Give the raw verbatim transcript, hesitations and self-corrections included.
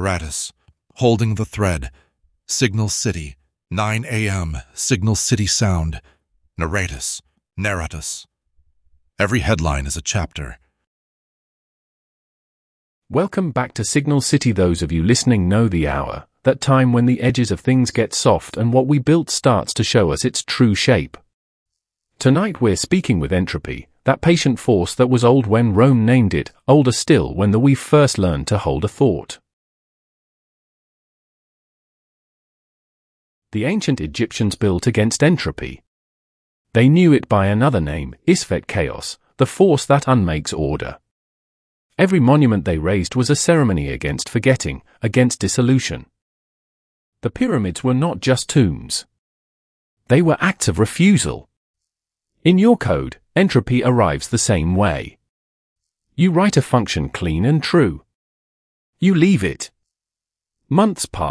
Naratus, holding the thread. Signal City, nine A M, Signal City Sound. Naratus, Naratus. Every headline is a chapter. Welcome back to Signal City. Those of you listening know the hour, that time when the edges of things get soft and what we built starts to show us its true shape. Tonight we're speaking with entropy, that patient force that was old when Rome named it, older still when the we first learned to hold a thought. The ancient Egyptians built against entropy. They knew it by another name, Isfet Chaos, the force that unmakes order. Every monument they raised was a ceremony against forgetting, against dissolution. The pyramids were not just tombs. They were acts of refusal. In your code, entropy arrives the same way. You write a function clean and true. You leave it. Months pass.